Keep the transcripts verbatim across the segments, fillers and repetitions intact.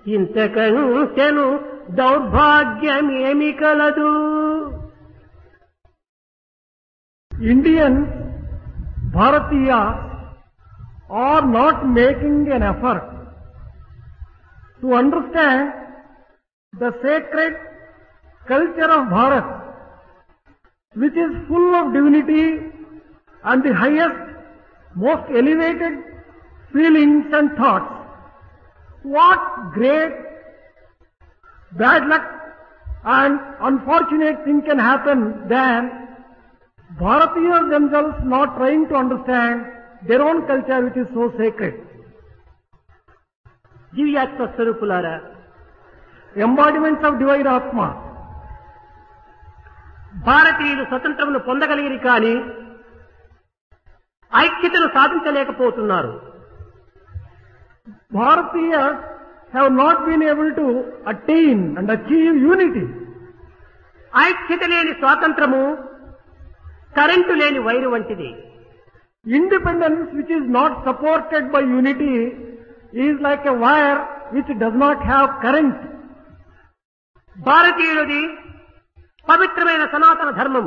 ఇంతకంచెను దౌర్భాగ్యమేమి కలదు. Indian Bharatiya are not making an effort to understand the sacred culture of Bharat, which is full of divinity and the highest, most elevated feelings and thoughts. What great bad luck and unfortunate thing can happen than Bharatiyas themselves not trying to understand their own culture, which is so sacred. దివ్యాత్మ స్వరూపులారా, Embodiments of divine Atma. భారతీయులు స్వతంత్రమును పొందగలిగిరి కానీ ఐక్యతను సాధించలేకపోతున్నారు. Bharatiyas have not been able to attain and achieve unity. ఐక్యత లేని స్వాతంత్రము current లేని wire వంటిది. Independence which is not supported by unity is like a wire which does not have current. భారతీయులది పవిత్రమైన సనాతన ధర్మము.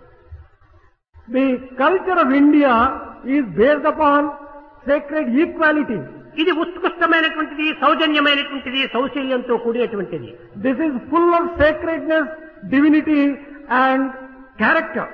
The culture of India is based upon sacred equality. ఇది ఉత్కృష్టమైనటువంటిది, సౌజన్యమైనటువంటిది, సౌశల్యంతో కూడినటువంటిది. This is full of sacredness, divinity and character.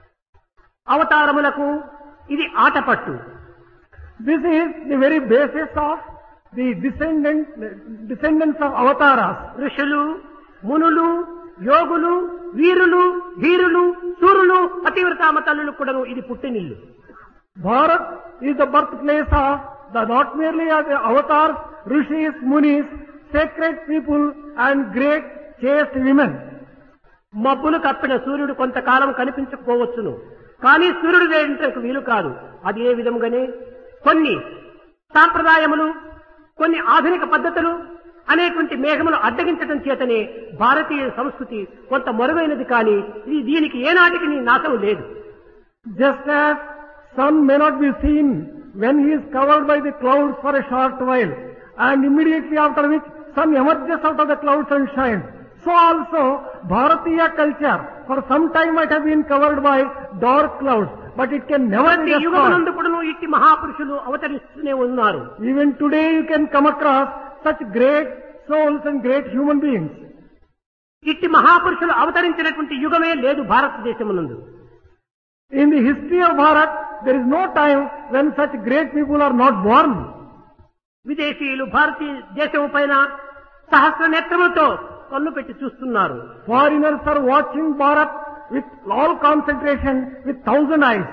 అవతారములకు ఇది Athapaththu. This is the very basis of the descendant, descendants of avatars. ఋషులు, మునులు, యోగులు, వీరులు, ధీరులు, సూరులు, పతివ్రతామ తల్లులు కూడాను ఇది పుట్టినిల్లు. Bharat is the birthplace of the not merely of the avatars, rishis, munis, sacred people and great chaste women. మబ్బులు కప్పిన సూర్యుడు కొంతకాలం కనిపించకపోవచ్చును, కానీ సూర్యుడు వేయటకు వీలు కాదు. అదే విధముగానే కొన్ని సాంప్రదాయములు, కొన్ని ఆధునిక పద్ధతులు అనేటువంటి మేఘములు అడ్డగించడం చేతనే భారతీయ సంస్కృతి కొంత మరువైనది, కానీ ఇది దీనికి ఏనాటికి నీ నాశనం లేదు. Just as sun may not be seen when he is covered by the clouds for a short while, and immediately after which sun emerges out of the clouds and shines, so also Bharatiya culture for some time might have been covered by dark clouds, but it can never be ప్రతి destroyed. యుగమునందు కూడాను ఇట్టి మహాపురుషులు అవతరిస్తూనే ఉన్నారు. Even today you can come across such great souls and great human beings. ఇట్టి మహాపురుషులు అవతరించినటువంటి యుగమే లేదు భారతదేశమునందు. In the history of Bharat, there is no time when such great people are not born. విదేశీయులు భారతీయ దేశం పైన సహస్ర నేత్రములతో కన్ను పెట్టి చూస్తున్నారు. Foreigners are watching Bharat with all concentration, with thousand eyes.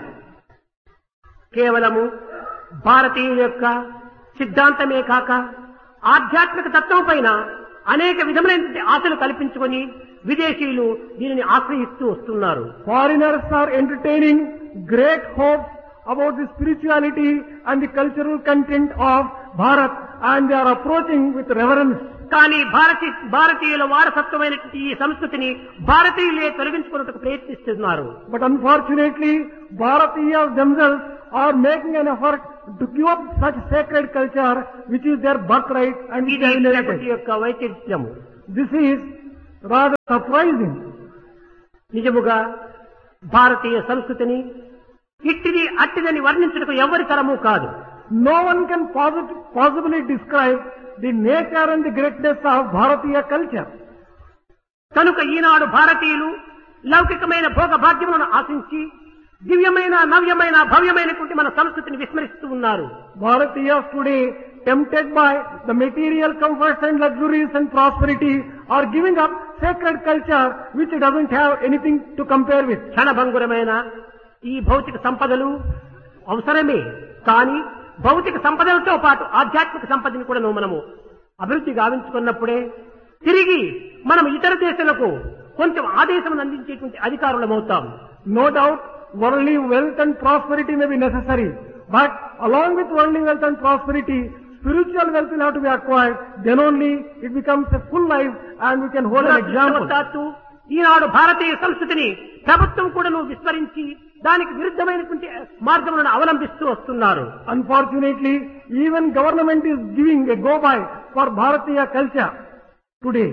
కేవలము భారతీయుల యొక్క సిద్ధాంతమే కాక ఆధ్యాత్మిక తత్వం పైన అనేక విధములైన ఆశలు కల్పించుకొని విదేశీయులు దీనిని ఆశ్రయిస్తూ వస్తున్నారు. Foreigners are entertaining great hopes about the spirituality and the cultural content of Bharat, and they are approaching with reverence. కానీ భారతీ భారతీయుల వారసత్వమైనటువంటి ఈ సంస్కృతిని భారతీయులే తొలగించుకున్నట్టుకు ప్రయత్నిస్తున్నారు. But unfortunately, Bharatiyas themselves are making an effort to give up such sacred culture which is their birthright and which ఇది is ప్రకృతి inherited. యొక్క వైచిత్ర్యము. This is rather surprising. నిజముగా భారతీయ సంస్కృతిని ఇట్టిది అట్టిదని వర్ణించడానికి ఎవరి తరము కాదు. No one can posit- possibly describe the nature and the greatness of Bharatiya culture. కనుక ఈనాడు భారతీయులు లౌకికమైన భోగ భాగ్యములను ఆశించి దివ్యమైన, నవ్యమైన, భవ్యమైనటువంటి మన సంస్కృతిని విస్మరిస్తూ ఉన్నారు. Bharatiyas today, tempted by the material comforts and luxuries and prosperity, are giving up sacred culture which doesn't have anything to compare with. క్షణభంగురమైన ఈ భౌతిక సంపదలు అవసరమే, కానీ భౌతిక సంపదలతో పాటు ఆధ్యాత్మిక సంపదని కూడా మనము అభివృద్ధి గావించుకున్నప్పుడే తిరిగి మనం ఇతర దేశాలకు కొంచెం ఆదేశం అందించేటువంటి అధికారులమవుతాం. No doubt, worldly wealth and prosperity may be necessary, but along with worldly wealth and prosperity, spiritual wealth will have to be acquired. Then only it becomes a full life and we can hold an example. ఈనాడు భారతీయ సంస్కృతిని ప్రభుత్వం కూడా విస్మరించి దానికి విరుద్ధమైనటువంటి మార్గములను అవలంబిస్తూ వస్తున్నారు. Unfortunately, even government is giving a go-by for Bharatiya culture today.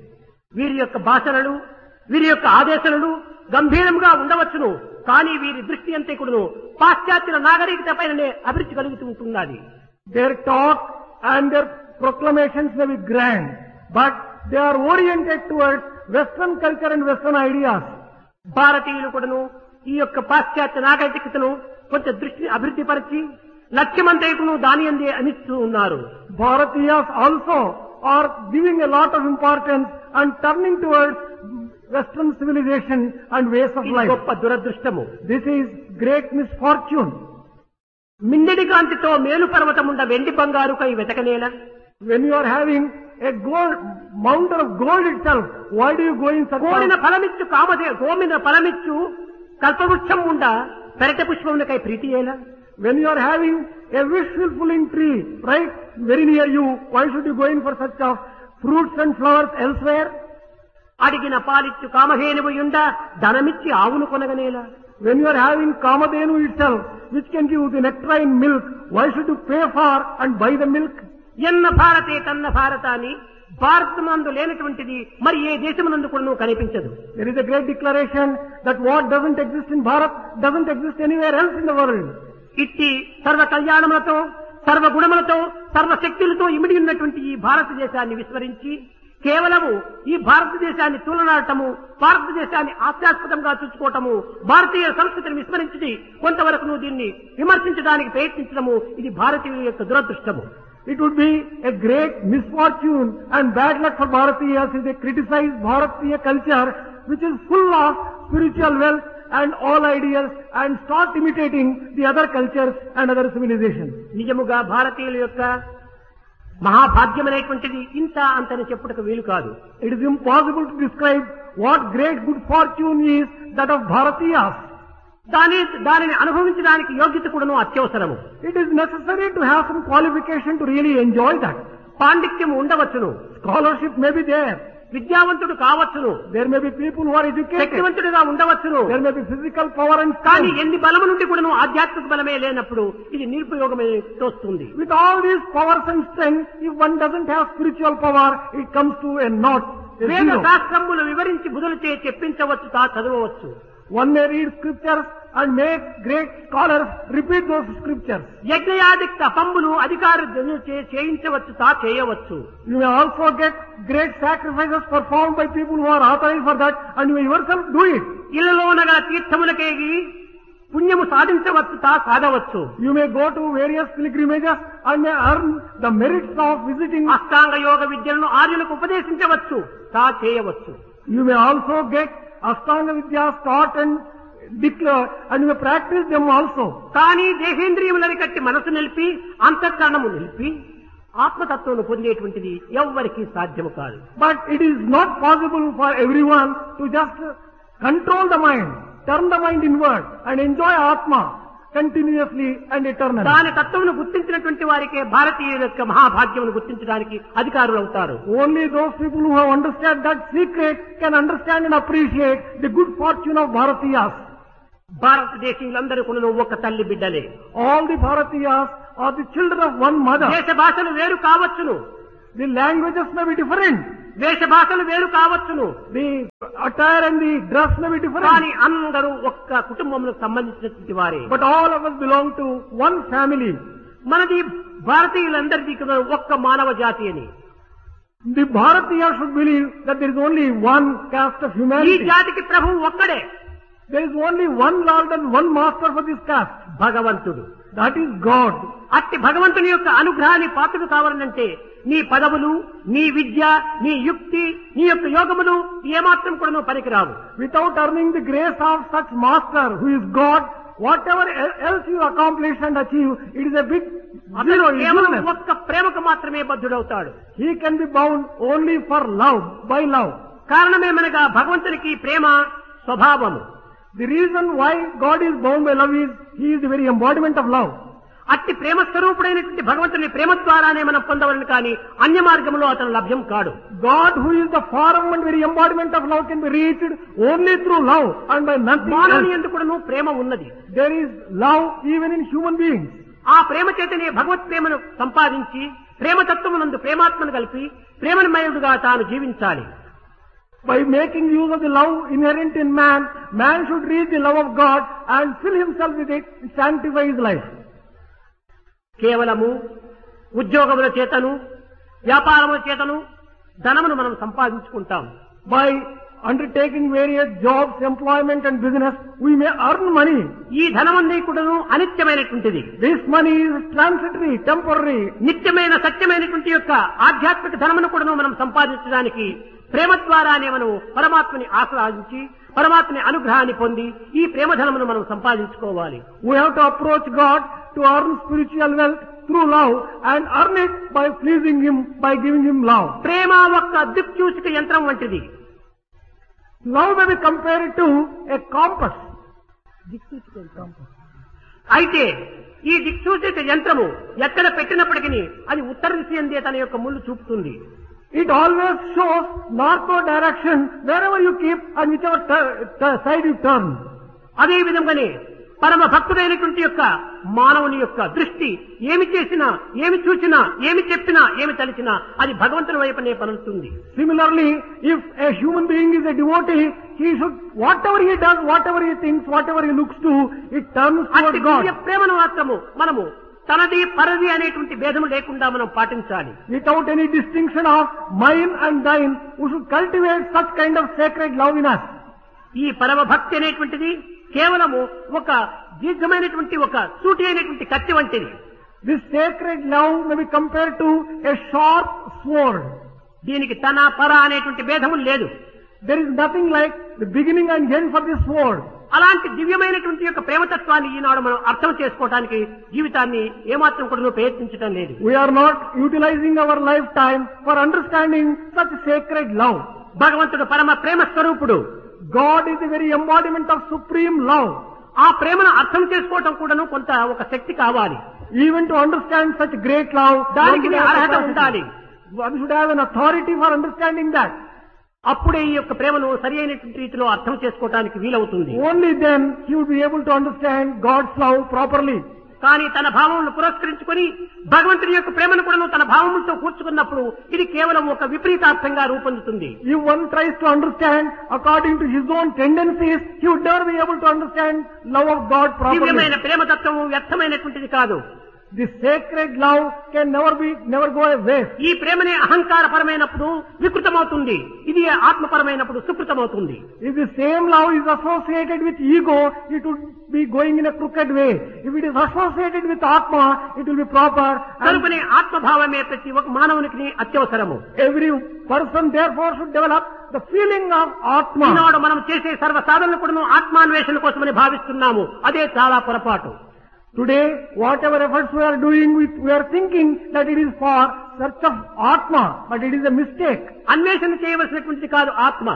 వీరి యొక్క భాషణలు, వీరి యొక్క ఆదేశాలు గంభీరంగా ఉండవచ్చును, కానీ వీరి దృష్టి అంతే కూడాను పాశ్చాత్య నాగరికత పైననే అభివృద్ధి కలుగుతూ ఉంటున్నది. Their talk and their proclamations may be grand, but they are oriented towards Western culture and Western ideas. భారతీయులు కూడాను ఈ యొక్క పాశ్చాత్య నాగరికతను కొంత దృష్టిని అభివృద్ధి పరిచి లక్ష్యమంతైకును దాని అందే అనిస్తూ ఉన్నారు. Bharatiyas also are giving a lot of importance and turning towards Western civilization and ways of ఇది life. గొప్ప దురదృష్టము. This is great misfortune. మిన్నడి కాంతితో మేలు పర్వతముండ వెండి బంగారుకై వెతకనేల. When you are having a gold mountain of gold itself, why do you go in such కోరిన a... ఫలమిచ్చు కామదే కోమిన ఫలమిచ్చు కల్పవృక్షం ఉండ పెరట పుష్పమునకై ప్రీతి ఏల. When you are having a wish fulfilling tree right very near you, why should you go in for such of fruits and flowers elsewhere? అడిగిన పాలిచ్చు కామహేనువు యుండ ధనమిచ్చి ఆవును కొనగనేల. When you are having Kamadhenu itself, which can give the nectarine milk, why should you pay for and buy the milk? ఎన్న భారతే తన్న భారతాన్ని భారతమందు లేనటువంటిది మరి ఏ దేశమునందు కూడా కనిపించదు. There is a great declaration that what doesn't exist in Bharat doesn't exist anywhere else in the world. ఇట్టి సర్వ కళ్యాణములతో సర్వ గుణములతో సర్వశక్తులతో ఇమిడి ఉన్నటువంటి ఈ భారతదేశాన్ని విస్మరించి కేవలము ఈ భారతదేశాన్ని తూలనాడటము, భారతదేశాన్ని హాస్యాస్పదంగా చూసుకోవటము, భారతీయ సంస్కృతిని విస్మరించి కొంతవరకు దీన్ని విమర్శించడానికి ప్రయత్నించడము ఇది భారతీయుల యొక్క దురదృష్టము. It would be a great misfortune and bad luck for Bharatiyas if they criticize Bharatiya culture, which is full of spiritual wealth and all ideas, and start imitating the other cultures and other civilizations. నిజముగా భారతీయుల యొక్క మహాభాగ్యమైనటువంటిది ఇంత అంతని చెప్పుటకు వీలు కాదు. It is impossible to describe what great good fortune is that of Bharatiyas. దాని దానిని అనుభవించడానికి యోగ్యత కూడాను అత్యవసరము. It is necessary to have some qualification to really enjoy that. పాండిత్యం ఉండవచ్చును, Scholarship may be there. విద్యావంతుడు కావచ్చును, There may be people who are educated. శక్తివంతుడిగా ఉండవచ్చును. There may be physical power and కానీ strength. ఎన్ని బలము నుండి కూడాను ఆధ్యాత్మిక బలమే లేనప్పుడు ఇది నిరుపయోగమే తోస్తుంది. With all these powers and strength, if one doesn't have spiritual power, it comes to a naught, a వేద zero. శాస్త్రములు వివరించి బుధులు చే చెప్పించవచ్చు, తా చదవవచ్చు. One may read scriptures and make great scholars repeat those scriptures. యజ్ఞయాది తపంబులు అధికారి చే చేయించవచ్చు, తా చేయవచ్చు. You may also get great sacrifices performed by people who are authorized for that, and you may yourself do it. ఇళ్లలో నగల తీర్థములకేగి పుణ్యము సాధించవచ్చు, తా సాధవచ్చు. You may go to various pilgrimages and may earn the merits of visiting. అష్టాంగ యోగ విద్యలను ఆర్యులకు ఉపదేశించవచ్చు, తా చేయవచ్చు. You may also get Ashtanga Vidyas taught and declared, and you may practice them also. కానీ దేహేంద్రియములని కట్టి మనసు నిలిపి అంతఃకరణము నిలిపి ఆత్మతత్వము పొందేటువంటిది ఎవ్వరికీ సాధ్యము కాదు. But it is not possible for everyone to just control the mind, turn the mind inward and enjoy Atma continuously and eternally. దాని తత్వమును గుర్తించినటువంటి వారికే భారతీయుల యొక్క మహాభాగ్యమును గుర్తించడానికి అధికారులు అవుతారు. Only those people who have understood that secret can understand and appreciate the good fortune of Bharatiyas. భారతదేశీయులందరూ కూడా ఒక తల్లి బిడ్డలే. All the Bharatiyas are the children of one mother. దేశ భాషలు వేరు కావచ్చును, The languages may be different. వేష భాషలు వేరు కావచ్చును, The attire and the dress may be different. కానీ అందరూ ఒక్క కుటుంబములకు సంబంధించినటువంటి వారే. But all of us belong to one family. మనది భారతీయులందరిది కూడా ఒక్క మానవ జాతి అని. The Bharatiya should believe that there is only one caste of ఈ humanity. జాతికి ప్రభువు ఒక్కడే, There is only one Lord and one Master for this caste. భగవంతుడు. That is God. అట్టి భగవంతుని యొక్క అనుగ్రహాన్ని పాత్రలు కావాలంటే నీ పదవులు, నీ విద్య, నీ యుక్తి, నీ యొక్క యోగములు ఏమాత్రం కూడా నువ్వు పనికిరావు. Without earning the grace of such Master who is God, whatever else you accomplish and achieve, it is a big అతను zero. కేవలం useless. ఒక్క ప్రేమకు మాత్రమే బద్ధుడవుతాడు. He can be bound only for love, by love. కారణమేమనగా భగవంతునికి ప్రేమ స్వభావము. The reason why God is bound by love is He is the very embodiment of love. అట్టి ప్రేమ స్వరూపుడైనటువంటి భగవంతుని ప్రేమ ద్వారానే మనం పొందవలని కానీ అన్య మార్గంలో అతను లభ్యం కాడు. God, who is the form and very embodiment of love, can be reached only through love and by nothing మానవుని else. యందు కూడాను ప్రేమ ఉన్నది. There is love even in human beings. ఆ ప్రేమ చేతనే భగవత్ ప్రేమను సంపాదించి ప్రేమతత్వమునందు ప్రేమాత్మను కలిపి ప్రేమమయుడుగా తాను జీవించాలి. By making use of the love inherent in man, man should reach the love of God and fill himself with it and sanctify his life. కేవలము ఉద్యోగముల చేతను వ్యాపారముల చేతను ధనమును మనం సంపాదించుకుంటాం. By undertaking various jobs, employment and business, we may earn money. ఈ ధనమన్నీ కూడాను అనిత్యమైనటువంటిది. This money is transitory, temporary. నిత్యమైన సత్యమైనటువంటి యొక్క ఆధ్యాత్మిక ధనమును కూడాను మనం సంపాదించడానికి ప్రేమ ద్వారానే మనం పరమాత్మని ఆశ్రయించి పరమాత్మని అనుగ్రహాన్ని పొంది ఈ ప్రేమ ధనమును మనం సంపాదించుకోవాలి. We have to approach God to earn spiritual wealth through love and earn it by pleasing Him, by giving Him love. ప్రేమ ఒక్క దిక్సూచిక యంత్రం వంటిది. Love may be compared to a compass. అయితే ఈ దిక్సూచిక యంత్రము ఎక్కడ పెట్టినప్పటికీ అది ఉత్తర దిశ యందే తన యొక్క ముళ్ళు చూపుతుంది. It always shows northward direction wherever you keep and whichever tur- tur- side you turn. అదే విధంగానే పరమ భక్తుడైనటువంటి యొక్క మానవుని యొక్క దృష్టి ఏమి చేసినా ఏమి చూసినా ఏమి చెప్పినా ఏమి తలిచినా అది భగవంతుని వైపునే పలుకుతుంది. Similarly, if a human being is a devotee, he should, whatever he does, whatever he thinks, whatever he looks to, it turns అట్టి toward దివ్య God. ప్రేమను మాత్రము మనము తనది పరది అనేటువంటి భేదము లేకుండా మనం పాటించాలి. Without any distinction of mine and thine, we should cultivate such kind of sacred love in us. ఈ పరమ భక్తి అనేటువంటిది కేవలము ఒక దీర్ఘమైనటువంటి ఒక సూటి అయినటువంటి కత్తి వంటిది. This sacred love may be compared to a sharp sword. దీనికి తన పర అనేటువంటి భేదము లేదు. There is nothing like the beginning and end for this sword. అలాంటి దివ్యమైనటువంటి యొక్క ప్రేమతత్వాన్ని ఈనాడు మనం అర్థం చేసుకోవడానికి జీవితాన్ని ఏమాత్రం కూడా ప్రయత్నించడం లేదు. We are not utilizing our lifetime for understanding such sacred love. భగవంతుడు పరమ ప్రేమ స్వరూపుడు. God is the very embodiment of supreme love. ఆ ప్రేమను అర్థం చేసుకోవటం కూడాను కొంత ఒక శక్తి కావాలి. Even to understand such great love, దానికి one should have అర్హత capacity. ఉండాలి. One should have an authority for understanding that. అప్పుడే ఈ యొక్క ప్రేమను సరి అయినటువంటి రీతిలో అర్థం చేసుకోవటానికి వీలవుతుంది. Only then he would be able to understand God's love properly. కానీ తన భావములను పురస్కరించుకొని భగవంతుని యొక్క ప్రేమను కూడా తన భావములతో కూర్చుకున్నప్పుడు ఇది కేవలం ఒక విపరీతార్థంగా రూపొందుతుంది. If one tries to understand according to his own tendencies, he would never be able to understand love of God properly. దివ్యమైన ప్రేమతత్వము వ్యర్థమైనటువంటిది కాదు. This sacred love can never be, never go away. ఈ ప్రేమనే అహంకారపరమైనప్పుడు వికృతమవుతుంది, ఇది ఆత్మపరమైనప్పుడు సుకృతమవుతుంది. If the same love is associated with ego, it would be going in a crooked way. If it is associated with Atma, it will be proper. And కనుకనే ఆత్మభావమే ప్రతి ఒక్క మానవునికి అత్యవసరము. every person therefore should develop the feeling of Atma. ఈనాడు మనం చేసే సర్వ సాధనలు కూడా ఆత్మాన్వేషణ కోసమని భావిస్తున్నాము. అదే చాలా పొరపాటు. Today, whatever efforts we are doing, we, we are thinking that it is for search of Atma, but it is a mistake. అన్వేషణ చేయవలసినటువంటిది కాదు ఆత్మ.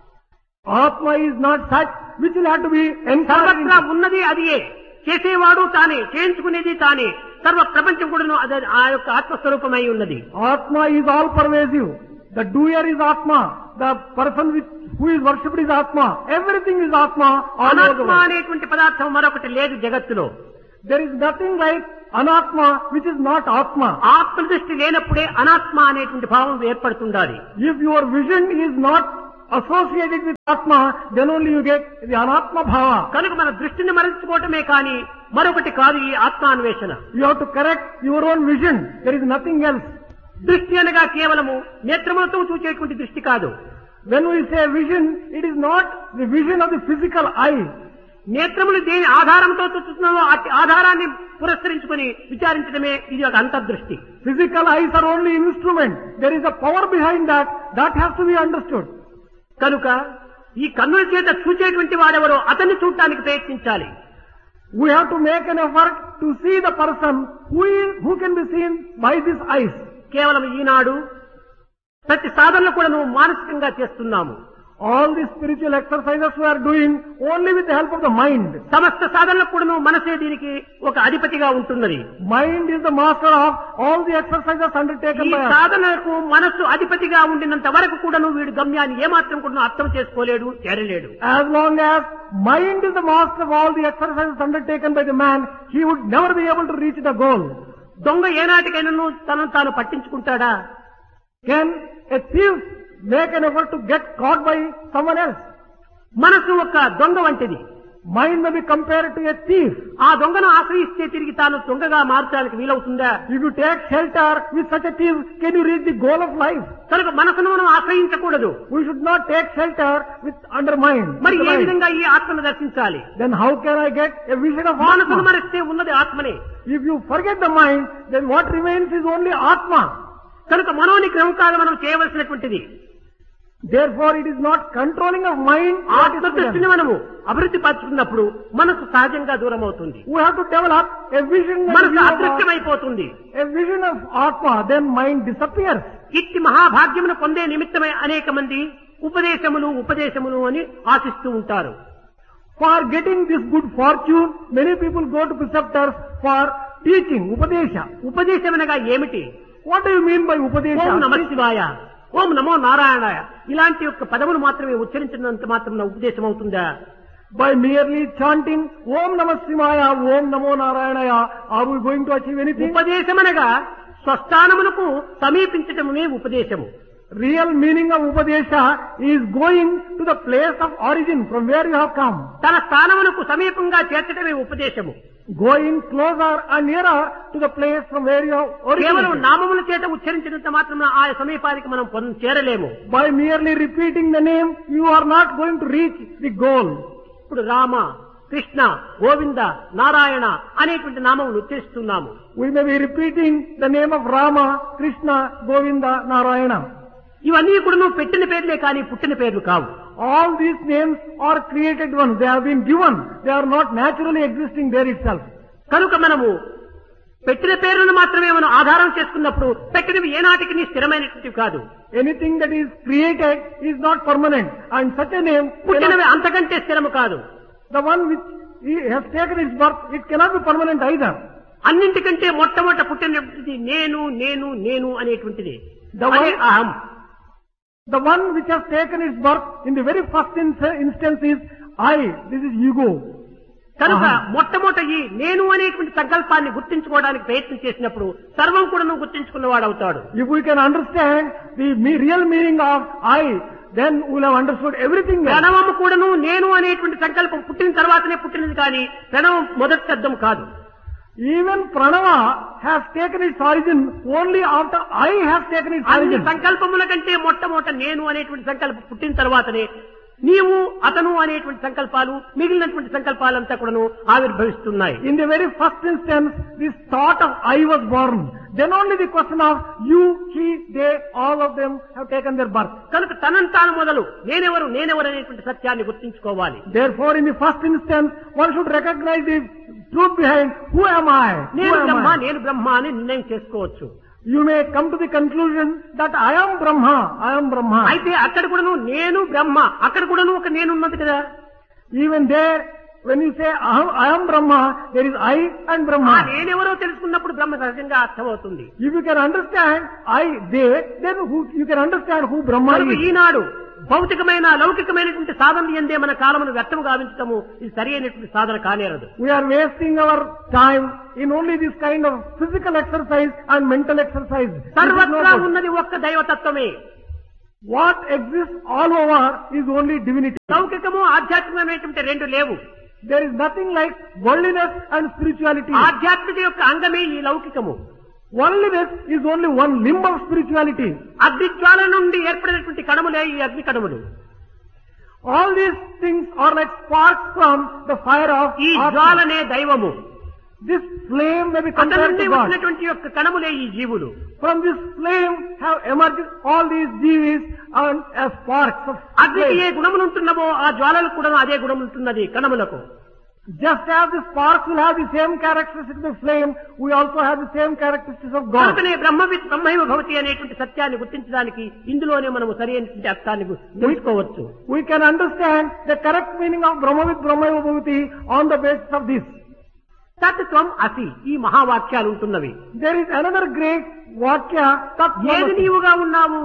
Atma is not such which will have to be encountered. సర్వత్రా ఉన్నది అదియే, చేసేవాడు తానే, చేయించుకునేది తానే, సర్వ ప్రపంచం కూడా అదే ఆ యొక్క ఆత్మస్వరూపమై ఉన్నది. Atma is all pervasive. The doer is Atma. The person with, who is worshipped is Atma. Everything is Atma. All over the అనాత్మ world. అనేటువంటి పదార్థం మరొకటి లేదు జగత్తులో. There is nothing like Anatma which is not Atma. ఆత్మ దృష్టి లేనప్పుడే అనాత్మ అనేటువంటి భావం ఏర్పడుతుండాలి. If your vision is not associated with Atma, then only you get the Anatma Bhava. కనుక మన దృష్టిని మరల్చుకోవటమే కానీ మరొకటి కాదు ఈ ఆత్మాన్వేషణ. You have to correct your own vision. There is nothing else. దృష్టి అనగా కేవలము నేత్రములతో చూచేటువంటి దృష్టి కాదు. When we say vision, it is not the vision of the physical eye. నేత్రములు దేని ఆధారంతో చూస్తున్నామో అట్టి ఆధారాన్ని పురస్కరించుకొని విచారించడమే ఇది ఒక అంతర్దృష్టి. Physical eyes are only instrument. There is a power behind that. That has to be understood. కనుక ఈ కన్నుల చేత చూచేటువంటి వాడెవరో అతన్ని చూడటానికి ప్రయత్నించాలి. We have to make an effort to see the person who is, who can be seen by these eyes. కేవలం ఈనాడు ప్రతి సాధనలు కూడా నువ్వు మానసికంగా చేస్తున్నాము. All the spiritual exercises we are doing only with the help of the mind. సమస్త సాధనలకు కూడాను మనసే దీనికి ఒక అధిపతిగా ఉంటున్నది. Mind is the master of all the exercises undertaken ఈ by us. సాధనలకు మనస్సు అధిపతిగా ఉండినంత వరకు కూడాను వీడు గమ్యాన్ని ఏమాత్రం కూడా అర్థం చేసుకోలేడు, చేరలేడు. As long as mind is the master of all the exercises undertaken by the man, he would never be able to reach the goal. దొంగ ఏనాటికైనా తనను తాను పట్టించుకుంటాడా? Can a thief make an effort to get caught by someone else? మనసు ఒక దొంగ వంటిది. Mind may be compared to a thief. ఆ దొంగను ఆశ్రయిస్తే తిరిగి తాను దొంగగా మార్చడానికి వీలవుతుందా? If you take shelter with such a thief, can you reach the goal of life? కనుక మనసును మనం ఆశ్రయించకూడదు. We should not take shelter with under mind. మరి with the ఏ mind. విధంగా ఈ ఆత్మను దర్శించాలి? Then how can I get a vision of మనసును Atma? మరిస్తే ఉన్నది ఆత్మనే. If you forget the mind, then what remains is only Atma. కనుక మనోనిగ్రహం కాదు మనం చేయవలసినటువంటిది. Therefore, it is not controlling of mind. what is ఆత్మ దృష్టిని given. మనము అభివృద్ధి పరుచుకున్నప్పుడు మనసు సహజంగా దూరం అవుతుంది. We have to develop a vision, and మనసు view of అదృశ్యమైపోతుంది. a vision of Atma. Then mind disappears. ఇట్టి మహాభాగ్యమును పొందే నిమిత్తమై అనేక మంది ఉపదేశములు ఉపదేశములు అని ఆశిస్తూ ఉంటారు. For getting this good fortune, many people go to preceptors for teaching, Upadesha. ఉపదేశమనగా ఏమిటి? What do you mean by Upadesha? ఓం నమ శివాయ, ఓం నమో నారాయణాయ ఇలాంటి యొక్క పదములు మాత్రమే ఉచ్చరించినంత మాత్రం ఉపదేశం అవుతుందా? By merely chanting Om Namah Shivaya, Om Namo Narayanaya, are we going to achieve anything? ఉపదేశమనగా స్వస్థానమునకు సమీపించటమే ఉపదేశము. Real meaning of Upadesha is going to the place of origin from where you have come. తన స్థానమునకు సమీపంగా చేర్చటమే ఉపదేశము. Going closer and nearer to the place from where you have కేవలం originated. నామముల చేత ఉచ్చరించినంత మాత్రం ఆ సమీపానికి మనం పొంద- చేరలేము. By merely repeating the name, you are not going to reach the goal. ఇప్పుడు రామ, కృష్ణ, గోవింద, నారాయణ అనేటువంటి నామములు ఉచ్చరిస్తున్నాము. We may be repeating the name of Rama, Krishna, Govinda, Narayana. ఇవన్నీ కూడా నువ్వు పెట్టిన పేర్లే కానీ పుట్టిన పేర్లు కావు. All these names are created ones. They have been given. They are not naturally existing there itself. కనుక మనము పెట్టిన పేర్లను మాత్రమే మనం ఆధారం చేసుకున్నప్పుడు పెట్టినవి ఏనాటికి నీ స్థిరమైనటువంటివి కాదు. Anything that is created is not permanent. And such a name, పుట్టినవి cannot, అంతకంటే స్థిరము కాదు. the one which he has taken its birth, it cannot be permanent either. అన్నింటికంటే మొట్టమొదట పుట్టినటువంటిది నేను నేను నేను అనేటువంటిది. The అదే one- అహం. The one which has taken its birth in the very first in- instance is I. This is ego. కనుక అహం. మొట్టమొదట ఈ నేను అనేటువంటి సంకల్పాన్ని గుర్తించుకోవడానికి ప్రయత్నం చేసినప్పుడు సర్వం కూడా నువ్వు గుర్తించుకున్నవాడవుతాడు. If we can understand the me- real meaning of I, then we will have understood everything else. ప్రణవము కూడాను నేను అనేటువంటి సంకల్పం పుట్టిన తర్వాతనే పుట్టినది కానీ ప్రణవం మొదటి శబ్దం కాదు. Even Pranava has taken its origin only after I has taken its అన్ని origin. సంకల్పముల కంటే మొట్టమొదట నేను అనేటువంటి సంకల్పం పుట్టిన తర్వాతనే నీవు అతను అనేటువంటి సంకల్పాలు మిగిలినటువంటి సంకల్పాలంతా కూడాను ఆవిర్భవిస్తున్నాయి. In the very first instance, this thought of I was born. Then only the question of you, he, they, all of them have taken their birth. కనుక తనంతాను మొదలు నేనెవరు నేనెవరు అనేటువంటి సత్యాన్ని గుర్తించుకోవాలి. Therefore, in the first instance, one should recognize the truth behind who am I? Who నేను am Brahma I? నేను బ్రహ్మ అని నిర్ణయం చేసుకోవచ్చు. You may come to the conclusion that I am Brahma. I am Brahma. అయితే అక్కడ కూడాను నేను బ్రహ్మ అక్కడ కూడాను ఒక నేనున్నది కదా. Even there, when you say I am, I am Brahma, there is I and ఆ Brahma. నేనెవరో తెలుసుకున్నప్పుడు బ్రహ్మ సహజంగా అర్థమవుతుంది. If you can understand I, they, then who, you can understand who Brahma కనుక is. ఈనాడు భౌతికమైన లౌకికమైనటువంటి సాధన ఎందే మన కాలమును వ్యర్థము గావించటము ఇది సరి అయినటువంటి సాధన కానేరదు. We are wasting our time in only this kind of physical exercise and mental exercise. This is సర్వత్రా no good. ఉన్నది ఒక్క దైవతత్వమే. What exists all over is only divinity. లౌకికము ఆధ్యాత్మికమైనటువంటి రెండు లేవు. There is nothing like worldliness and spirituality. ఆధ్యాత్మిక యొక్క అంగమే ఈ లౌకికము. Worldliness is only one limb of spirituality. అగ్నిజ్వాల నుండి ఏర్పడినటువంటి కణములే ఈ అగ్ని కణములు. All these things are like sparks from the fire of ఈ Atma. జ్వాలనే దైవము. This flame may be అతని compared నుండి to God. వచ్చినటువంటి యొక్క కణములే ఈ జీవులు. From this flame have emerged all these jivis and as sparks of అగ్నికి ఏ flame. గుణములు ఉంటున్నామో ఆ జ్వాలలకు కూడా అదే గుణం ఉంటున్నది కణములకు. Just as the sparks will have the same characteristics of flame, we also have the same characteristics of God. కనుకనే బ్రహ్మవిత్ బ్రహ్మైవ భవతి అనేటువంటి సత్యాన్ని గుర్తించడానికి ఇందులోనే మనము సరైనటువంటి అర్థాన్ని తెలుసుకోవచ్చు. We can understand the correct meaning of Brahmavid Brahmaiva Bhavati on the basis of this. తత్వం అసి ఈ మహావాక్యాలు ఉంటున్నవి. There is another great vakya, Tat ఏది Tvamasi. నీవుగా ఉన్నావు?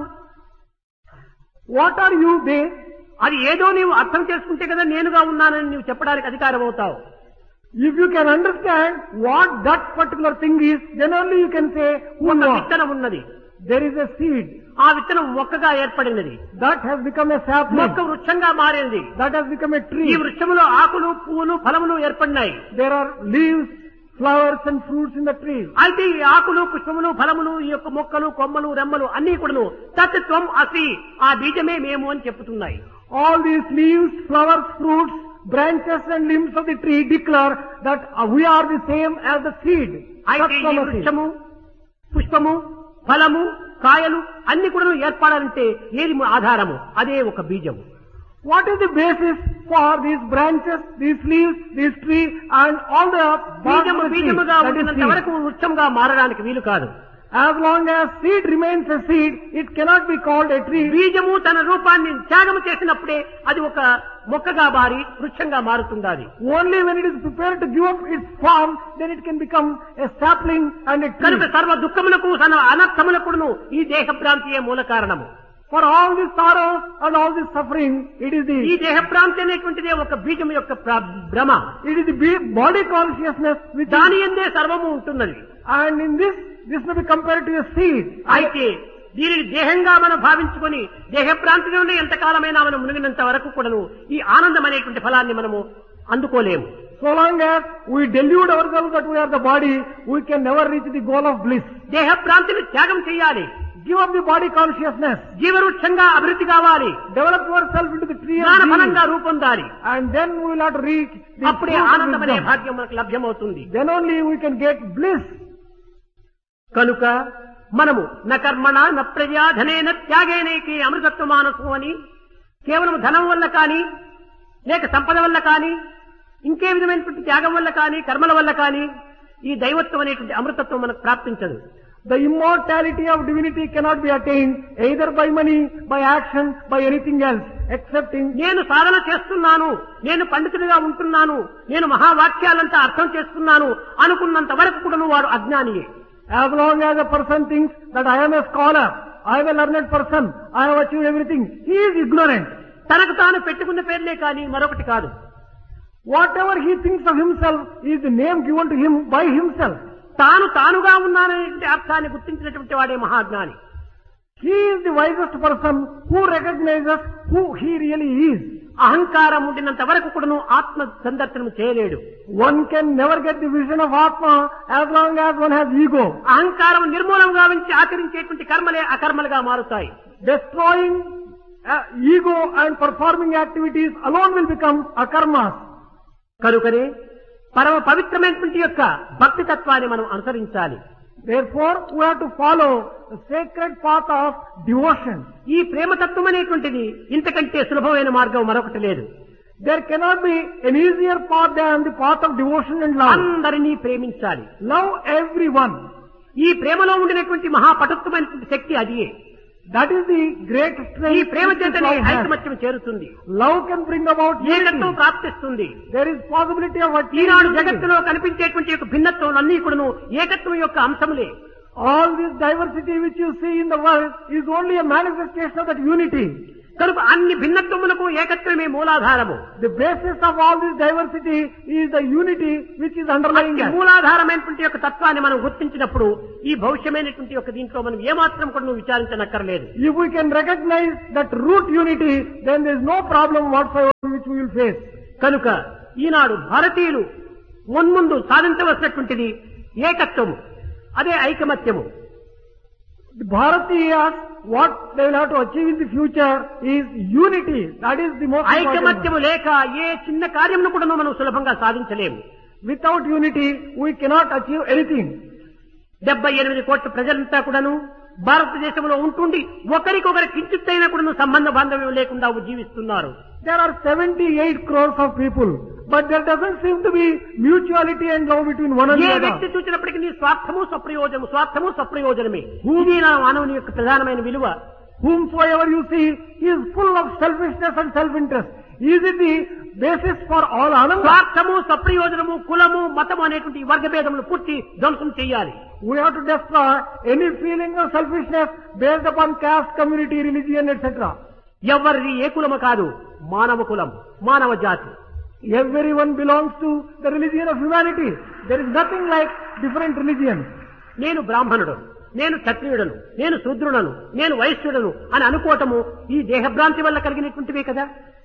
What are you, they? అది ఏదో నీవు అర్థం చేసుకుంటే కదా నేనుగా ఉన్నానని నీవు చెప్పడానికి అధికారం అవుతావు. If you can understand what that particular thing is, then only you can say who ఒక you are. విత్తనం ఉన్నది. There is a seed ఆ విత్తనం మొక్కగా ఏర్పడినది. that has become a sapling, మొక్క వృక్షంగా మారింది. that has become a ఈ tree. వృక్షములో ఆకులు పువ్వులు ఫలములు ఏర్పడినాయి. There are leaves, flowers and fruits in the tree. అయితే ఈ ఆకులు పుష్పములు ఫలములు ఈ యొక్క మొక్కలు కొమ్మలు రెమ్మలు అన్ని కూడాను తత్వం అసి ఆ బీజమే మేము అని చెప్పుతున్నాయి. All these leaves, flowers, fruits, branches and limbs of the tree declare that uh, we are the same as the seed. అయితే ఈ Tatvamasi. వృక్షము పుష్పము ఫలము కాయలు అన్ని కూడా ఏర్పడాలంటే ఏది ఆధారము? అదే ఒక బీజము. What is the basis for these branches, these leaves, this tree and all the bark బీజము of the tree? బీజముగా That is ఉండినంత seed. వరకు వృక్షంగా మారడానికి వీలు కాదు. As long as seed remains a seed, it cannot be called a tree. బీజము తన రూపాన్ని త్యాగము చేసినప్పుడే అది ఒక మొక్కగా మారి వృక్షంగా మారుతుండాలి. Only when it is prepared to give up its form, then it can become a sapling and a కనుక tree. సర్వ దుఃఖములకు సర్వ అనర్థములకును ఈ దేహ భ్రాంతియే మూల కారణము. For all this sorrow and all this suffering, it is ఈ the దేహ భ్రాంతి అనేటువంటిదే ఒక బీజం యొక్క ప్ర- భ్రమ. it is the be- body consciousness which దాని is, ఎందే సర్వము ఉంటున్నది. and in this, this may be compared to a seed. అయితే దీనిని దేహంగా మనం భావించుకొని దేహ భ్రాంతిలోనే ఎంతకాలమైనా మనం మునిగినంత వరకు కూడాను ఈ ఆనందం అనేటువంటి ఫలాన్ని మనము అందుకోలేము. So long as we delude ourselves that we are the body, we can never reach the goal of bliss. దేహ భ్రాంతిని త్యాగం చేయాలి. Give up the body consciousness. జీవవృక్షంగా అభివృద్ధి కావాలి. Develop yourself into the tree of జ్ఞాన being. ఫలంగా రూపొందాలి. And then we will have to reach the అప్పుడే fruit of ఆనందం అనే wisdom. భాగ్యం మనకు లభ్యమవుతుంది. Then only we can get bliss. కనుక మనము న కర్మణ న ప్రజా ధనేన త్యాగేనేకి అమృతత్వ మానసు అని కేవలం ధనం వల్ల కానీ లేక సంపద వల్ల కానీ ఇంకే విధమైనటువంటి త్యాగం వల్ల కానీ కర్మల వల్ల కానీ ఈ దైవత్వం అనేటువంటి అమృతత్వం మనకు ప్రాప్తించదు. The immortality of divinity cannot be attained either by money, by action, by anything else, excepting నేను సాధన చేస్తున్నాను, నేను పండితుడిగా ఉంటున్నాను, నేను మహావాక్యాలంతా అర్థం చేస్తున్నాను అనుకున్నంత వరకు కూడా వాడు అజ్ఞానియే. as long as a person thinks that I am a scholar, I am a learned person, I have achieved everything, he is ignorant. తనకు తాను పెట్టుకున్న పేర్లే కానీ మరొకటి కాదు. Whatever he thinks of himself is the name given to him by himself. తాను తానుగా ఉన్నాననేటువంటి అర్థాన్ని గుర్తించినటువంటి వాడే మహాజ్ఞాని. He is the wisest person who recognizes who he really is. అహంకారం ఉండినంత వరకు కూడాను ఆత్మ సందర్శనం చేయలేడు. One can never get the vision of Atma as long as one has ego. అహంకారం నిర్మూలం గావించి ఆచరించేటువంటి కర్మలే అకర్మలుగా మారుతాయి. Destroying uh, ego and performing activities alone will become akarmas. కనుకనే పరమ పవిత్రమైనటువంటి యొక్క భక్తి తత్వాన్ని మనం అనుసరించాలి. Therefore, we have to follow the sacred path of devotion. ఈ ప్రేమతత్వం అనేటువంటిది ఇంతకంటే సులభమైన మార్గం మరొకటి లేదు. There cannot be an easier path than the path of devotion and love. అందరినీ ప్రేమించాలి. Love everyone. ఈ ప్రేమలో ఉండినటువంటి మహాపటుత్వమైనటువంటి శక్తి అదియే. That is the great ఈ strength ప్రేమ which చేతనే love has. ఐకమత్యం చేరుతుంది. Love can bring about ఏకత్వం unity. ప్రాప్తిస్తుంది. There is possibility of Eenadu achieving unity. జగత్తులో కనిపించేటువంటి యొక్క భిన్నత్వం అన్ని కూడాను ఏకత్వం యొక్క అంశములే. All this diversity which you see in the world is only a manifestation of that unity. కనుక అన్ని భిన్నత్వములకు ఏకత్వమే మూలాధారము. The basis of all this diversity is the unity which is underlying అట్టి that. మూలాధారమైనటువంటి యొక్క తత్వాన్ని మనం గుర్తించినప్పుడు ఈ భవిష్యమైనటువంటి యొక్క దీంట్లో మనం ఏమాత్రం కూడా నువ్వు విచారించనక్కర్లేదు. If we can recognize that root unity, then there is no problem whatsoever which we will face. కనుక ఈనాడు భారతీయులు మున్ముందు సాధించవలసినటువంటిది ఏకత్వము, అదే ఐకమత్యము. The Bharatiyas, what they will have to achieve in the future is unity. That is the most important. ఐకమత్యము లేక ఏ చిన్న కార్యమును కూడా మనం సులభంగా సాధించలేము. Without unity, we cannot achieve anything. డెబ్బై ఎనిమిది కోట్ల ప్రజలంతా కూడాను భారతదేశంలో ఉంటుండి ఒకరికొకరి కించిత్తైనా కూడా సంబంధ బాంధవ్యం లేకుండా జీవిస్తున్నారు. There are seventy-eight crores of people But there doesn't seem to be mutuality and love between one A another. వ్యక్తి చూసినప్పటికీ నీ స్వార్థము స్వప్రయోజనము స్వార్థము స్వప్రయోజనమే. ఇది నా మానవుని యొక్క ప్రధానమైన విలువ. Whomsoever you see, he is full of selfishness and self-interest. Is it the basis for all ananda? స్వార్థము స్వప్రయోజనము కులము మతము అనేటువంటి వర్గ భేదములు పూర్తి ధ్వంసం చేయాలి. We have to destroy any feeling of selfishness based upon caste, community, religion, et cetera. ఎవరిది ఏ కులము కాదు, మానవ కులం, మానవ జాతి. Everyone belongs to the religion of humanity. There is nothing like different religions. నేను బ్రాహ్మణుడు, నేను క్షత్రియుడను, నేను శూద్రుడను, నేను వైశ్యుడను అని అనుకోవటము ఈ దేహభ్రాంతి వల్ల కలిగినటువంటివే కదా.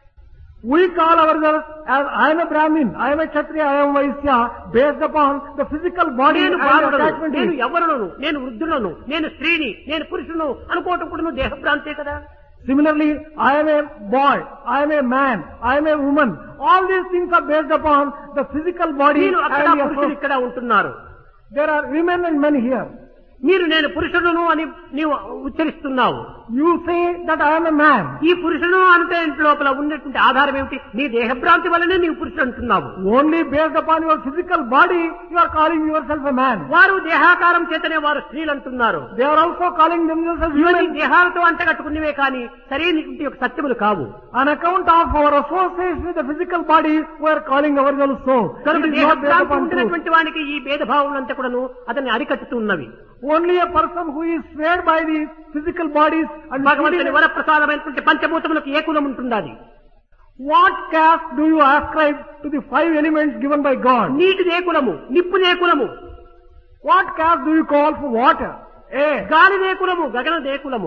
We call ourselves as I am a Brahmin, I am a Kshatriya, I am Vaishya, based upon the physical body నేను and బాలుడను, attachment. నేను యవ్వనులను, నేను వృద్ధులను, నేను స్త్రీని, నేను పురుషులను అనుకోవటం కూడా దేహభ్రాంతే కదా. Similarly, I am a boy, I am a man, I am a woman. All these things are based upon the physical body నేను అక్కడ and the పురుషులు association. ఇక్కడ ఉంటున్నారు. There are women and men here. మీరు నేను పురుషుడును అని నీవు ఉచ్చరిస్తున్నావు. You say that I am a man. ఈ పురుషుడు అంటే ఇంటి లోపల ఉన్నటువంటి ఆధారం ఏమిటి? నీ దేహభ్రాంతి వల్లనే నీవు పురుషుడు అంటున్నావు. Only based upon your physical body, you are calling yourself a man. వారు దేహాకారం చేతనే వారు స్త్రీలు అంటున్నారు. They are also calling themselves as ఇవన్నీ women. దేహాలతో అంటగట్టుకున్నవే కానీ సరైనటువంటి యొక్క సత్యములు కావు. On account of our association with the physical body, we are calling ourselves so. కనుక It is not based దేహభ్రాంతి upon truth. ఉంటున్నటువంటి వానికి ఈ భేదభావం అంతా కూడాను అతన్ని అరికట్టుతున్నవి. Only a person who is swayed by the physical bodies and భగవంతుని వరప్రసాదమైనటువంటి పంచభూతములకు ఏ కులం ఉంటుండాలి? what caste do you ascribe to the five elements given by God? నీటిది ఏ కులము? నిప్పుది ఏ కులము? What caste do you call for water? Air. గాలిది ఏ కులము? గగనది ఏ కులము?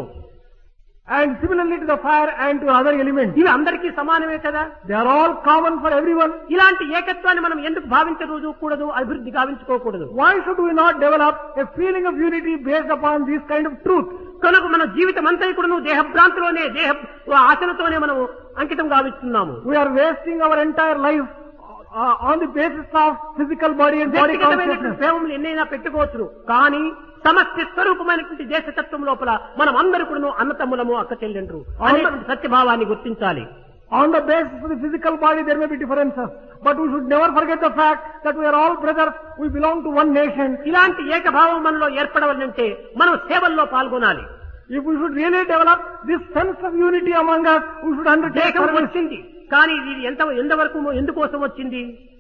And similarly to the fire and to other elements. ఇవి అందరికీ సమానమే కదా. They are all common for everyone. ఇలాంటి ఏకత్వాన్ని మనం ఎందుకు భావించకూడదు కూడదు అభివృద్ధి గావించుకోకూడదు? Why should we not develop a feeling of unity based upon this kind of truth? కనుక మన జీవితం అంతా కూడా దేహభ్రాంతిలోనే దేహ ఆశలతోనే మనం అంకితం గావిస్తున్నాము. We are wasting our entire life uh, on the basis of physical body and body వ్యక్తిగతమైనటువంటి consciousness. ప్రేమలు ఎన్నైనా పెట్టుకోవచ్చు, కానీ సమస్య స్వరూపమైనటువంటి దేశతత్వం లోపల మనం అందరూ కూడా అన్నతమ్ములము అక్క చెల్లెండ్రు అనేటువంటి సత్యభావాన్ని గుర్తించాలి. On the basis of the physical body there may be differences, but we should never forget the fact that we are all brothers, we belong to one nation. ఇలాంటి ఏకభావం మనలో ఏర్పడవాలంటే మనం సేవల్లో పాల్గొనాలి. If we should really develop this sense of unity among us, we should undertake దేహం service. వచ్చింది, కానీ ఇది ఎంత ఎంతవరకు ఎందుకోసం వచ్చింది?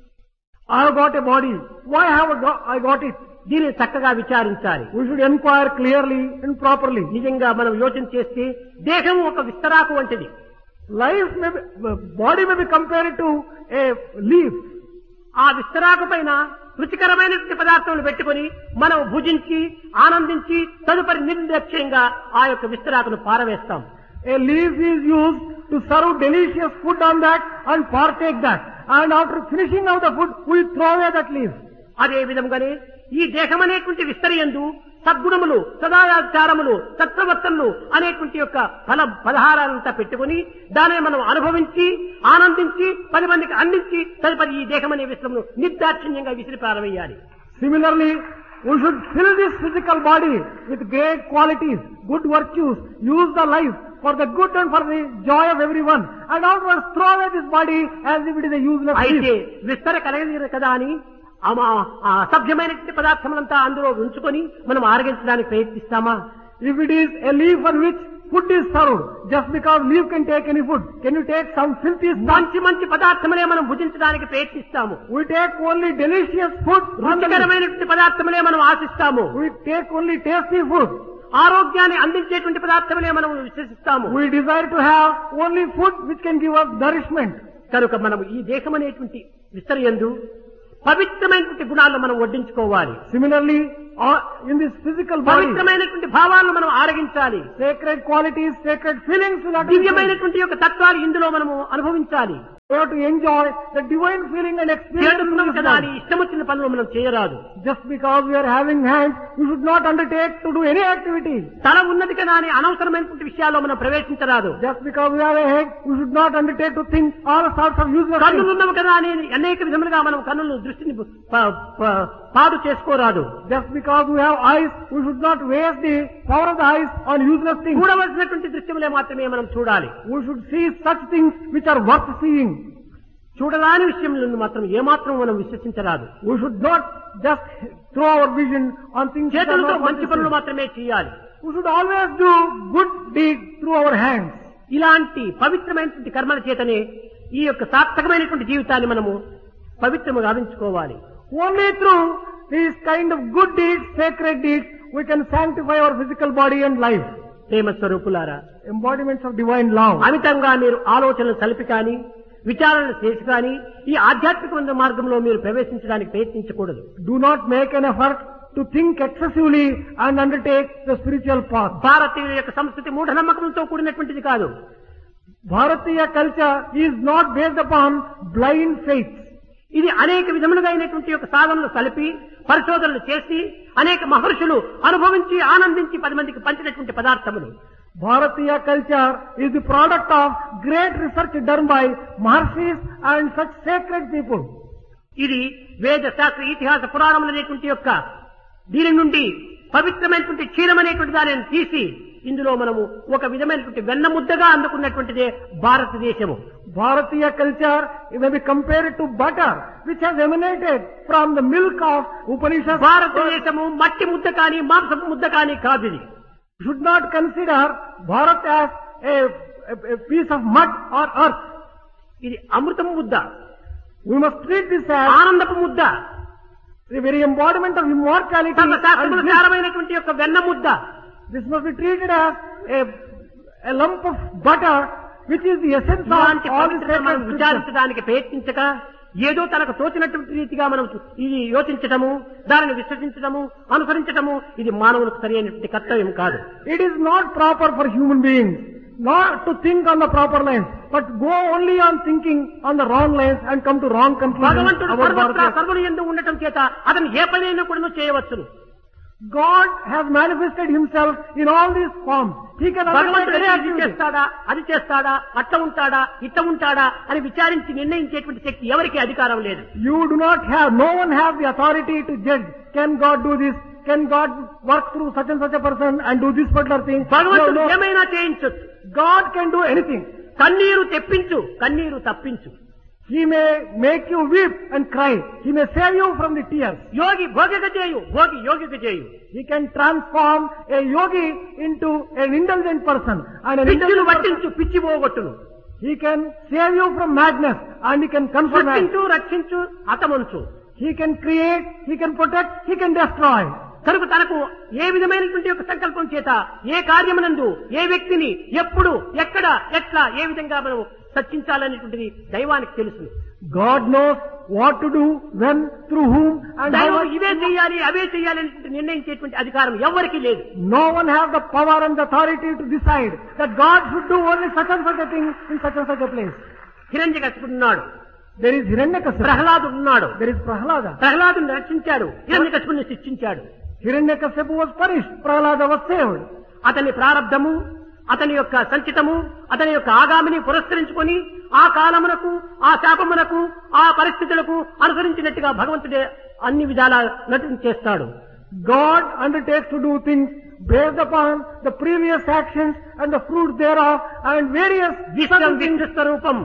I have got a body. Why have I got, I got it? దీనిని చక్కగా విచారించాలి. We should inquire clearly and properly. నిజంగా మనం యోచన చేస్తే దేహం ఒక విస్తరాకు వంటిది. Life may be, body may be compared to a leaf. ఆ విస్తరాకు పైన రుచికరమైనటువంటి పదార్థాలు పెట్టుకుని మనం భుజించి ఆనందించి తదుపరి నిర్లక్ష్యంగా ఆ యొక్క విస్తరాకును పారవేస్తాం. A leaf is used to serve delicious food on that and partake that. And after finishing of the food, we throw away that leaf. అదే విధంగానే ఈ దేహం అనేటువంటి విస్తరయందు సద్గుణములు సదాచారములు సత్ప్రవర్తనలు అనేటువంటి యొక్క ఫల పదహారాలంతా పెట్టుకుని దానిని మనం అనుభవించి ఆనందించి పది మందికి అందించి తదుపరి ఈ దేహం అనే విశ్వమును నిర్దాక్షిణ్యంగా విసిరి పారవేయాలి. Similarly, we should fill this physical body with great qualities, good virtues, use the life for the good and for the joy of everyone, and afterwards throw away this body as if it is a useless అయితే leaf. విస్తర కలగదు కదా అని ఆ అసభ్యమైనటువంటి పదార్థములంతా అందులో ఉంచుకొని మనం ఆరగించడానికి ప్రయత్నిస్తామా? If it is a leaf on which food is served, just because leaf can take any food, can you take some filthy stuff? మంచి మంచి పదార్థములే మనం భుజించడానికి ప్రయత్నిస్తాము. We take only delicious food. from the leaf. రుచికరమైనటువంటి పదార్థములే మనం ఆశిస్తాము. We take only tasty food. ఆరోగ్యాన్ని అందించేటువంటి పదార్థములే మనం విశ్వసిస్తాము. We desire to have only food which can give us nourishment. కనుక మనం ఈ దేశం అనేటువంటి విస్తరయందు పవిత్రమైనటువంటి గుణాలను మనం వడ్డించుకోవాలి. Similarly, uh, in this physical body, పవిత్రమైనటువంటి భావాలను మనం ఆరగించాలి. sacred qualities, sacred feelings will have to be present. దివ్యమైనటువంటి యొక్క తత్వాలు ఇందులో మనము అనుభవించాలి. We have to enjoy the divine feeling and experience. చేస్తున్నాం in కదా this అని life. ఇష్టం వచ్చిన పనులు మనం చేయరాదు. Just because we are having hands, we should not undertake to do any activity. తల ఉన్నది కదా అని అనవసరమైనటువంటి విషయాల్లో మనం ప్రవేశించరాదు. Just because we have a head, we should not undertake to think all sorts of useless కన్నులు things. ఉన్నవి కదా అని అనేక విధములుగా మనం కన్నులను దృష్టిని ప- ప- పాడు చేసుకోరాదు. Just because we have eyes, we should not waste the power of the eyes on useless things. చూడవలసినటువంటి దృశ్యములే మాత్రమే మనం చూడాలి. We should see such things which are worth seeing. చూడరాని విషయంలో మాత్రం ఏమాత్రం మనం విశ్వసించరాదు. We should not just throw our vision on things that are చేతులతో not మంచి పనులు possible. మాత్రమే చేయాలి. We should always do good deeds through our hands. ఇలాంటి పవిత్రమైనటువంటి కర్మల చేతనే ఈ యొక్క సార్థకమైనటువంటి జీవితాన్ని మనము పవిత్రము గావించుకోవాలి. Only through these kind of good deeds, sacred deeds, we can sanctify our physical body and life. ప్రేమ స్వరూపులారా, Embodiments of divine love. అమితంగా మీరు ఆలోచనలు సలిపి కానీ విచారణలు చేసి కానీ ఈ ఆధ్యాత్మిక మార్గంలో మీరు ప్రవేశించడానికి ప్రయత్నించకూడదు. Do not make an effort to think excessively and undertake the spiritual path. భారతీయుల యొక్క సంస్కృతి మూఢనమ్మకంతో కూడినటువంటిది కాదు. Bharatiya culture is not based upon blind faith. ఇది అనేక విధములుగా అయినటువంటి యొక్క సాధనలు కలిపి పరిశోధనలు చేసి అనేక మహర్షులు అనుభవించి ఆనందించి పది మందికి పంచినటువంటి పదార్థములు. Bharatiya culture is the product of great research done by Maharshis and such sacred people. ఇది వేద శాస్త్ర ఇతిహాస పురాణములు అనేటువంటి యొక్క దీని నుండి పవిత్రమైనటువంటి క్షీరం అనేటువంటి దానిని తీసి ఇందులో మనము ఒక విధమైనటువంటి వెన్న ముద్దగా అందుకున్నటువంటిదే భారతదేశము. Bharatiya culture may be compared to butter which has emanated from the milk of Upanishads. భారతదేశము మట్టి ముద్ద కానీ మాంసపు ముద్ద కానీ కాదు. ఇది Should not consider Bharat as a, a, a piece of mud or earth. ఇది అమృతం ముద్ద, We must treat this as ఆనందపు ముద్ద, the very embodiment of immortality. సర్వశాస్త్రముల And this, సారమైనటువంటి యొక్క వెన్న ముద్ద. this must be treated as a, a lump of butter which is the essence ఇలాంటి of all the పవిత్రతను మనం sacred scriptures. విచారించడానికి ప్రయత్నించక ఏదో తనకు తోచినటువంటి రీతిగా మనం ఇది యోచించటము, దానిని విశ్వసించటము, అనుసరించటము ఇది మానవులకు సరి అయినటువంటి కర్తవ్యం కాదు. It is not proper for human beings not to think on the proper lines, but go only on thinking on the wrong lines and come to wrong conclusions భగవంతుడు about సర్వత్రా Bharatiya. సర్వులు యందు ఉండటం చేత అతను ఏ పనైనా కూడా చేయవచ్చును. God has manifested himself in all these forms. He can undertake భగవంతుడు any ఇది activity. చేస్తాడా, అది చేస్తాడా, అట్ట ఉంటాడా, ఇట్ట ఉంటాడా అని విచారించి నిర్ణయించేటువంటి శక్తి ఎవరికి అధికారం లేదు. You do not have, no one has the authority to judge. Can God do this? Can God work through such and such a person and do this particular thing? No, భగవంతుడు no. ఏమైనా చేయించొచ్చు. God can do anything. కన్నీరు తెప్పించు, కన్నీరు తప్పించు. He may make you weep and cry. He may save you from the tears. యోగి భోగిక చేయు, భోగి యోగిక చేయు. He can transform a yogi into an indulgent person. And an పిచ్చిలు indulgent person, పట్టించు, పిచ్చి పోగొట్టును. he can save you from madness and he can confirm madness. సృష్టించు, రక్షించు, హతమంచు. He can create, he can protect, he can destroy. కనుక తనకు ఏ విధమైనటువంటి యొక్క సంకల్పం చేత ఏ కార్యమునందు ఏ వ్యక్తిని ఎప్పుడు ఎక్కడ ఎట్లా ఏ విధంగా మనం సర్చించాలనేటువంటిది దైవానికి తెలుసు. God knows what to do, when, through whom, and how. దైవం ఇవే చేయాలి అవే చేయాలి అనేటువంటి నిర్ణయించేటువంటి అధికారం ఎవరికీ లేదు. No one has the power and the authority to decide that God should do only such and such a thing in such and such a place. హిరణ్యకశిపుడు ఉన్నాడు, There is Hiranyakasipu. ప్రహ్లాదుడు ఉన్నాడు. There is Prahlada. ప్రహ్లాదుని రక్షించాడు, హిరణ్యకశిపుని శిక్షించాడు. Hiranyakasipu was punished. Prahlada was saved. అతని ప్రారబ్ధము, అతని యొక్క సంచితము, అతని యొక్క ఆగామిని పురస్కరించుకొని ఆ కాలమునకు ఆ శాపమునకు ఆ పరిస్థితులకు అనుసరించినట్టుగా భగవంతుడే అన్ని విధాల నటన చేస్తాడు. God undertakes to do things based upon the previous actions and the fruit thereof and various Vishwam certain things. Vishnu స్వరూపం.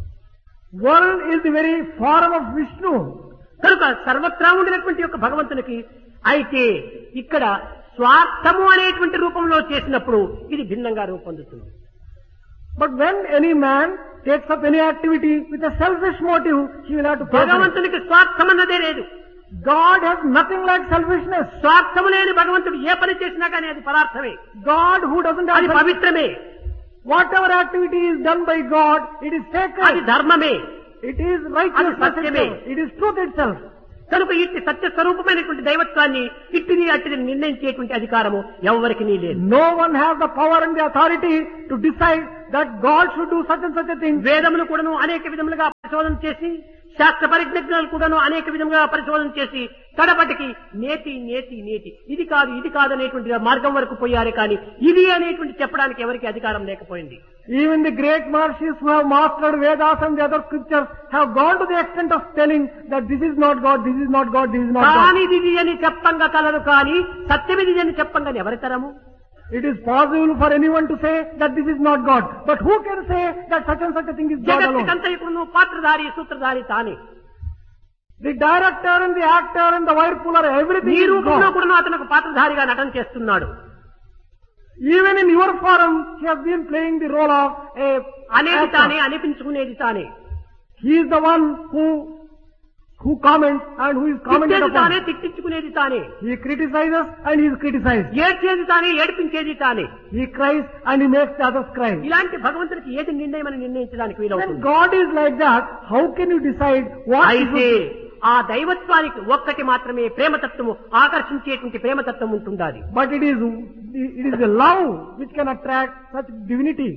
World is the very form of Vishnu. కనుక సర్వత్రా ఉండినటువంటి యొక్క భగవంతునికి అయితే ఇక్కడ స్వార్థము అనేటువంటి రూపంలో చేసినప్పుడు ఇది భిన్నంగా రూపొందుతుంది. But when any man takes up any activity with a selfish motive, he will have to pay for it. భగవంతునికి స్వార్థం అన్నదే లేదు. God has nothing like selfishness. స్వార్థము లేని భగవంతుడు ఏ పని చేసినా కానీ అది పదార్థమే, God who doesn't have అది selfish- పవిత్రమే, whatever activity is done by God, it is అది sacred. ధర్మమే. It is righteousness అది సత్యమే. itself. It is truth itself. కనుక ఇట్టి సత్య స్వరూపమైనటువంటి దైవత్వాన్ని ఇట్టిది అట్టిది నిర్ణయించేటువంటి అధికారము ఎవరికి లేదు. No one has the power and the authority to decide that God should do such and such a thing. వేదములు కూడాను అనేక విధములుగా పరిశోధన చేసి శాస్త్ర పరిజ్ఞానాలు కూడాను అనేక విధములుగా పరిశోధన చేసి కడపటికి నేతి నేతి నేతి ఇది కాదు ఇది కాదు అనేటువంటి మార్గం వరకు పోయారే కానీ ఇది అనేటువంటి చెప్పడానికి ఎవరికి అధికారం లేకపోయింది. Even the great Maharshis who have mastered Vedas and the other scriptures have gone to the extent of telling that this is not God, this is not God, this is not God. కానీ ఇది అని చెప్పంగా colour కానీ సత్యమిది అని చెప్పంగా ఎవరి తరము? It is possible for anyone to say that this is not God. But who can say that such and such a thing is God alone? జగత్తుకంతయుకును పాత్రధారి సూత్రధారి తానే. The director and the actor and the wire puller, everything ఈ is రూపంలో God. కూడా అతనికి పాత్రధారిగా నటన చేస్తున్నాడు. Even in your forum, he has been playing the role of a అనేది actor. తానే, అనిపించుకునేది తానే. He is the one who who comments and who is commented తిట్టేది తానే, upon. తిట్టించుకునేది తానే. He criticizes and he is criticized. ఏడ్చేది తానే, ఏడిపించేది తానే. He cries and he makes the others cry. ఇలాంటి భగవంతుడికి ఏది నిర్ణయం అని నిర్ణయించడానికి When వీలవుతుంది. God is like that, how can you decide what is అయితే ఆ దైవత్వానికి ఒక్కటి మాత్రమే ప్రేమతత్వము, ఆకర్షించేటువంటి ప్రేమతత్వం ఉంటుండాలి. But it is it is the love which can attract such divinity.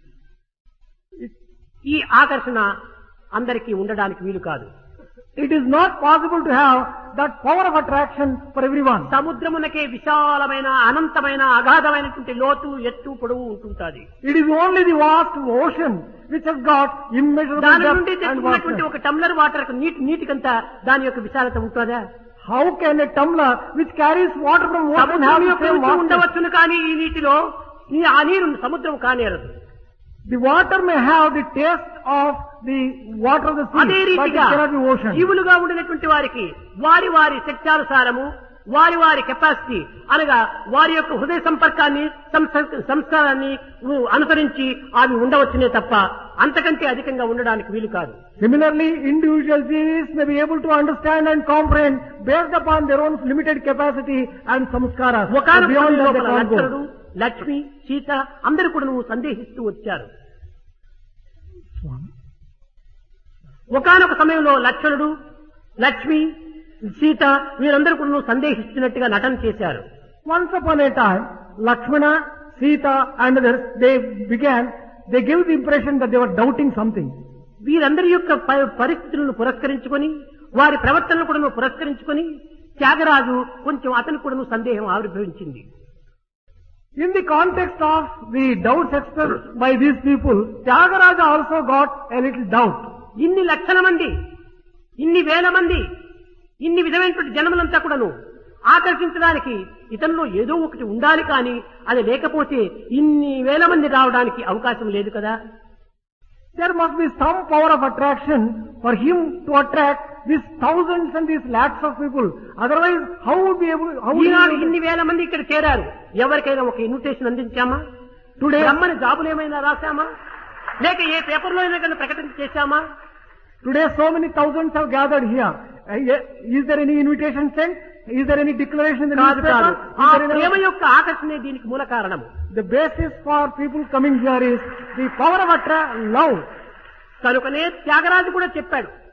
ఈ ఆకర్షణ అందరికీ ఉండడానికి వీలు కాదు. It is not possible to have that power of attraction for everyone. సముద్రమునకే విశాలమైన అనంతమైన అగాధమైనటువంటి లోతు, ఎత్తు, పొడవు ఉంటుంటాది. It is only the vast ocean which has got immeasurable దాని నుండి depth and తెచ్చుకున్నటువంటి vastness. ఒక టమ్లర్ వాటర్ నీటి నీటికంతా దాని యొక్క విశాలత ఉంటుందా? How can a tumbler which carries water from ocean సముద్రం have the యొక్క same రుచి vastness? ఉండవచ్చును, కానీ ఈ నీటిలో ఈ ఆ నీరు సముద్రం కానేరదు. The water may have the taste of the water of the అదే sea, but it రీతిగా cannot be ocean. జీవులుగా ఉండినటువంటి వారికి వారి వారి శక్త్యానుసారము, వారి వారి కెపాసిటీ అనగా వారి యొక్క హృదయ సంపర్కాన్ని, సంస్క- సంస్కారాన్ని అనుసరించి అవి ఉండవచ్చునే తప్ప అంతకంటే అధికంగా ఉండడానికి వీలు కాదు. Similarly, individual beings may be able to understand and comprehend based upon their own limited capacity and samskaras. ఒకనొక Beyond that they లోపల can't go. లక్ష్మణుడు, లక్ష్మి, సీత అందరూ కూడా నువ్వు సందేహిస్తూ వచ్చారు. ఒకనొక సమయంలో లక్ష్మణుడు, లక్ష్మి, సీత వీరందరూ కూడా నువ్వు సందేహిస్తున్నట్టుగా నటన చేశారు. Once upon a time, Lakshmana, Sita and others, they began, they gave the impression that they were doubting something. వీరందరి యొక్క ప- పరిస్థితులను పురస్కరించుకొని, వారి ప్రవర్తనను కూడా పురస్కరించుకొని త్యాగరాజు కొంచెం అతను కూడా సందేహం ఆవిర్భవించింది. In the context of the doubts expressed by these people, Tyagaraja also got a little doubt. ఇన్ని లక్షల మంది, ఇన్ని వేల మంది, ఇన్ని విధమైనటువంటి జనములంతా కూడాను ఆకర్షించడానికి ఇతనిలో ఏదో ఒకటి ఉండాలి, కానీ అది లేకపోతే ఇన్ని వేల మంది రావడానికి అవకాశం లేదు కదా. There must be some power of attraction for him to attract these thousands and these lakhs of people. Otherwise, how would be able? How would Eenadu he ఇన్ని వేల మంది ఇక్కడ చేరారు. ఎవరికైనా ఒక ఇన్విటేషన్ అందించామా? Today, రమ్మని జాబులు ఏమైనా రాశామా? లేక ఏ పేపర్లో అయినా కానీ ప్రకటన చేశామా? today so many thousands have gathered here. Uh, yeah, Is there any invitation sent? Is there any declaration in the కాదు కాదు. newspaper? ఆ Is there any- ప్రేమ యొక్క ఆకర్షణే దీనికి మూల కారణము. The basis for people coming here is the power of attract love. కనుకనే త్యాగరాజు కూడా చెప్పాడు,